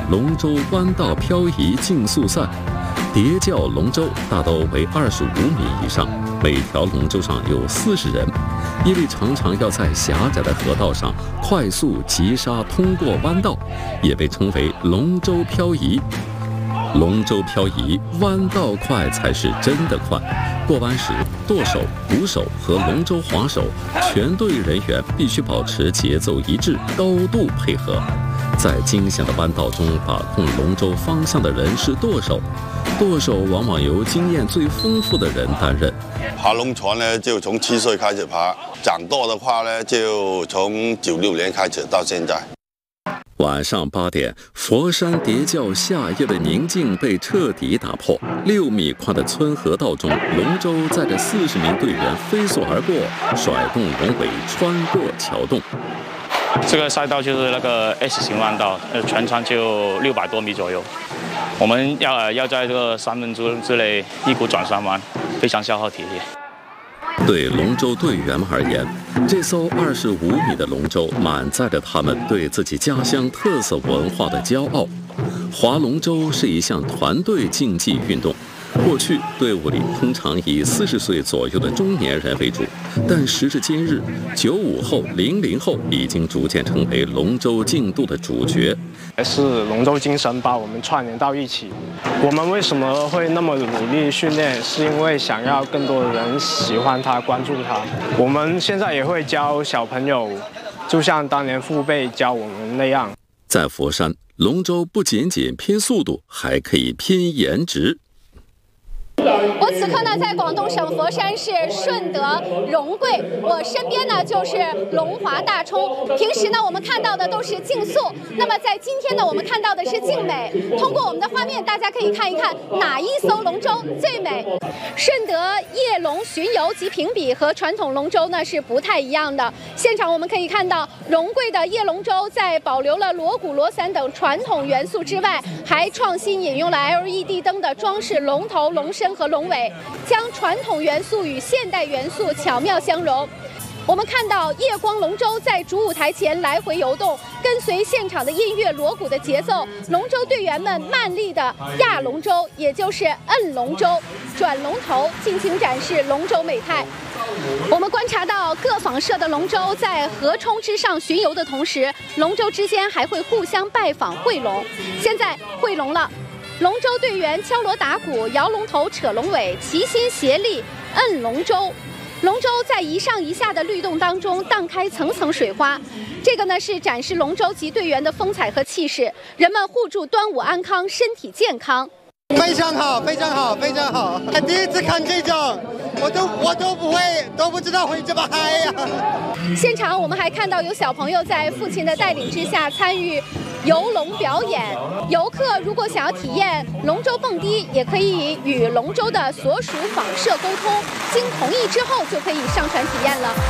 龙舟弯道漂移竞速赛。叠教龙舟大都为25米以上，每条龙舟上有40人，因为常常要在狭窄的河道上快速急刹通过弯道，也被称为龙舟漂移。龙舟漂移，弯道快才是真的快。过弯时，舵手、鼓手和龙舟划手全队人员必须保持节奏一致，高度配合。在惊险的弯道中把控龙舟方向的人是舵手，舵手往往由经验最丰富的人担任。 爬龙船呢，就从7岁开始爬，掌舵的话呢，就从96年开始到现在。 晚上8点，佛山叠教夏夜的宁静被彻底打破。6米宽的村河道中，龙舟载着40名队员飞速而过，甩动龙尾，穿过桥洞。 这个赛道就是那个 S 型弯道，全长就600多米左右。我们要在这个3分钟之内一鼓转3弯，非常消耗体力。 对龙舟队员们而言，这艘25米的龙舟满载着他们对自己家乡特色文化的骄傲。划龙舟是一项团队竞技运动，过去队伍里通常以40岁左右的中年人为主，但时至今日，95后、00后已经逐渐成为龙舟竞渡的主角。 是龙舟精神把我们串联到一起。我们为什么会那么努力训练？是因为想要更多的人喜欢它、关注它。我们现在也会教小朋友，就像当年父辈教我们那样。 在佛山，龙舟不仅仅拼速度，还可以拼颜值。 我此刻呢在广东省佛山市顺德荣贵，我身边呢就是龙华大冲。平时呢我们看到的都是竞速，那么在今天呢我们看到的是竞美。通过我们的画面，大家可以看一看哪一艘龙舟最美。顺德夜龙巡游及评比和传统龙舟呢是不太一样的。现场我们可以看到，荣贵的夜龙舟在保留了锣鼓、锣伞等传统元素之外，还创新引用了 LED 灯的装饰龙头、龙身和龙尾，将传统元素与现代元素巧妙相融。我们看到夜光龙舟在主舞台前来回游动，跟随现场的音乐、锣鼓的节奏，龙舟队员们慢力的压龙舟，也就是摁龙舟、转龙头，尽情展示龙舟美态。我们观察到各坊社的龙舟在河冲之上巡游的同时，龙舟之间还会互相拜访会龙。现在会龙了。龙舟队员敲锣打鼓、摇龙头、扯龙尾，齐心协力摁龙舟。龙舟在一上一下的律动当中荡开层层水花，这个呢是展示龙舟及队员的风采和气势。人们互助端午安康，身体健康。 非常好，非常好，非常好！第一次看这种，我都不知道会这么嗨呀！ 现场我们还看到有小朋友在父亲的带领之下参与游龙表演。游客如果想要体验龙舟蹦迪，也可以与龙舟的所属坊社沟通，经同意之后就可以上船体验了。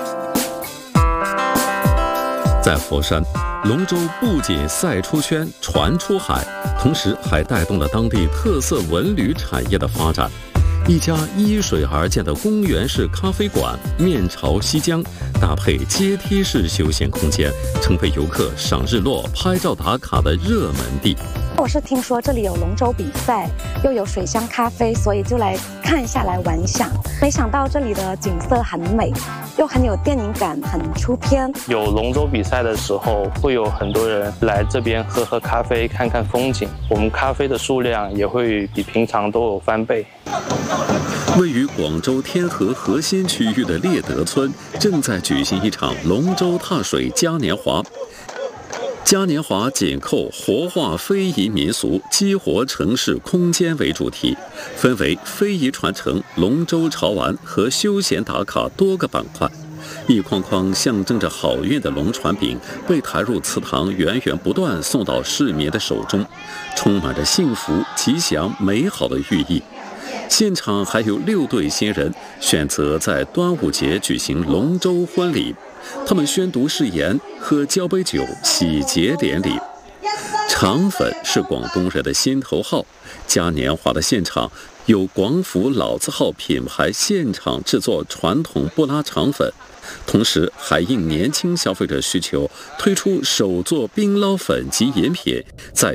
在佛山，龙舟不仅赛出圈、船出海，同时还带动了当地特色文旅产业的发展。一家依水而建的公园式咖啡馆，面朝西江，搭配阶梯式休闲空间，成为游客赏日落、拍照打卡的热门地。 我是听说这里有龙舟比赛，又有水乡咖啡，所以就来看一下，来玩一下。没想到这里的景色很美，又很有电影感，很出片。 有龙舟比赛的时候，会有很多人来这边喝喝咖啡，看看风景。我们咖啡的数量也会比平常都有翻倍。 位于广州天河核心区域的猎德村正在举行一场龙舟踏水嘉年华。嘉年华紧扣活化非遗民俗、激活城市空间为主题，分为非遗传承、龙舟潮玩和休闲打卡多个板块。一筐筐象征着好运的龙船饼被抬入祠堂，源源不断送到市民的手中，充满着幸福、吉祥、美好的寓意。现场还有6对新人选择在端午节举行龙舟婚礼，他们宣读誓言，喝交杯酒，喜结连理。肠粉是广东人的心头好，嘉年华的现场有广府老字号品牌现场制作传统布拉肠粉，同时还应年轻消费者需求推出手做冰捞粉及饮品，在